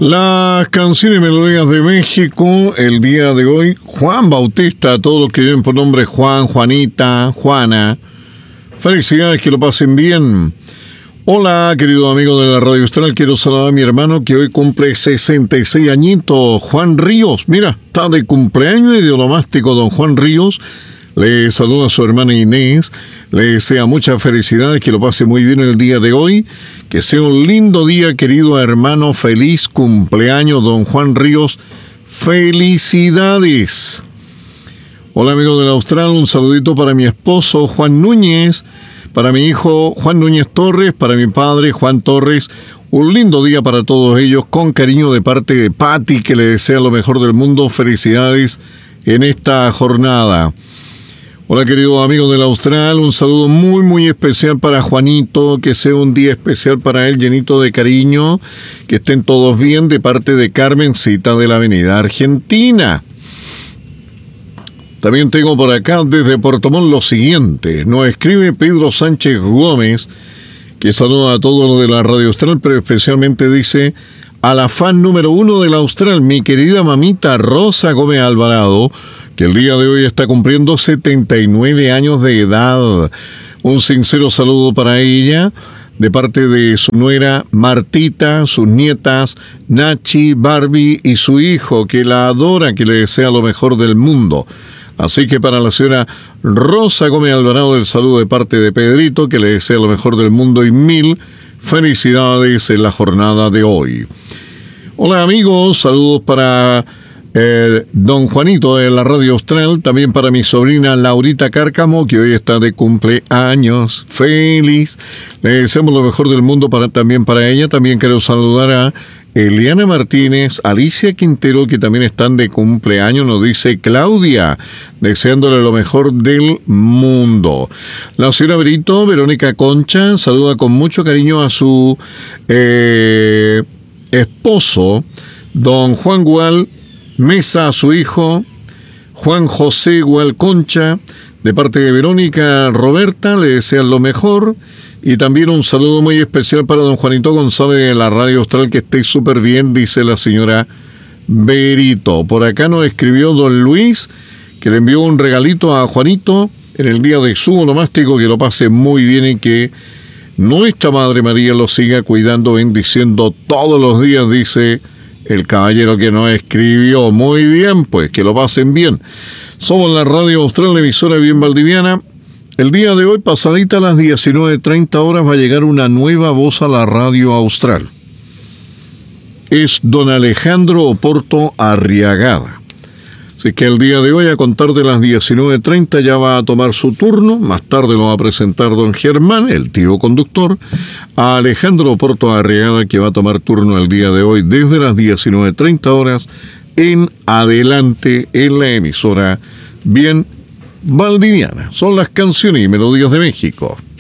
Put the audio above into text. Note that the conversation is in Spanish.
Las canciones y melodías de México, el día de hoy, Juan Bautista, a todos los que lleven por nombre Juan, Juanita, Juana. Felicidades, que lo pasen bien. Hola, querido amigo de la Radio Austral, quiero saludar a mi hermano que hoy cumple 66 añitos, Juan Ríos. Mira, está de cumpleaños y de onomástico don Juan Ríos. Le saluda a su hermana Inés, le desea muchas felicidades, que lo pase muy bien el día de hoy, que sea un lindo día, querido hermano, feliz cumpleaños, don Juan Ríos, felicidades. Hola, amigo del Austral, un saludito para mi esposo Juan Núñez, para mi hijo Juan Núñez Torres, para mi padre Juan Torres. Un lindo día para todos ellos, con cariño de parte de Patti, que le desea lo mejor del mundo, felicidades en esta jornada. Hola, querido amigo del Austral, un saludo muy especial para Juanito, que sea un día especial para él, llenito de cariño, que estén todos bien, de parte de Carmencita de la Avenida Argentina. También tengo por acá desde Puerto Montt lo siguiente, nos escribe Pedro Sánchez Gómez, que saluda a todos los de la Radio Austral, pero especialmente dice: a la fan número 1 de la Austral, mi querida mamita Rosa Gómez Alvarado, que el día de hoy está cumpliendo 79 años de edad. Un sincero saludo para ella, de parte de su nuera Martita, sus nietas Nachi, Barbie y su hijo, que la adora, que le desea lo mejor del mundo. Así que para la señora Rosa Gómez Alvarado, el saludo de parte de Pedrito, que le desea lo mejor del mundo y mil felicidades en la jornada de hoy. Hola, amigos, saludos para don Juanito de la Radio Austral, también para mi sobrina Laurita Cárcamo, que hoy está de cumpleaños, feliz. Le deseamos lo mejor del mundo también para ella. También quiero saludar a Eliana Martínez, Alicia Quintero, que también están de cumpleaños, nos dice Claudia, deseándole lo mejor del mundo. La señora Brito, Verónica Concha, saluda con mucho cariño a su esposo, don Juan Gual Mesa, a su hijo Juan José Gual Concha, de parte de Verónica Roberta, le desean lo mejor. Y también un saludo muy especial para don Juanito González de la Radio Austral, que esté súper bien, dice la señora Berito. Por acá nos escribió don Luis, que le envió un regalito a Juanito en el día de su onomástico, que lo pase muy bien y que nuestra Madre María lo siga cuidando, bendiciendo todos los días, dice el caballero que nos escribió. Muy bien, pues, que lo pasen bien. Somos la Radio Austral, emisora bien valdiviana. El día de hoy, pasadita a las 19:30 horas, va a llegar una nueva voz a la Radio Austral. Es don Alejandro Oporto Arriagada. Así que el día de hoy, a contar de las 19:30, ya va a tomar su turno. Más tarde lo va a presentar don Germán, el tío conductor, a Alejandro Oporto Arriagada, que va a tomar turno el día de hoy desde las 19:30 horas en adelante en la emisora bien valdiviana. Son las canciones y melodías de México.